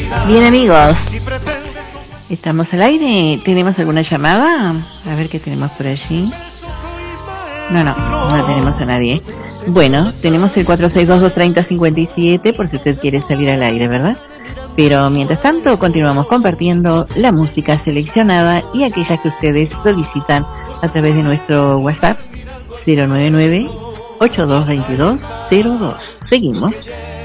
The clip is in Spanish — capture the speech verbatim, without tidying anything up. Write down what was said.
Bien, amigos, estamos al aire. ¿Tenemos alguna llamada? A ver qué tenemos por allí. No, no, no tenemos a nadie. Bueno, tenemos el cuatro seis dos dos tres cero cinco siete por si usted quiere salir al aire, ¿verdad? Pero mientras tanto continuamos compartiendo la música seleccionada y aquellas que ustedes solicitan a través de nuestro WhatsApp cero nueve nueve ocho dos dos dos cero dos. Seguimos.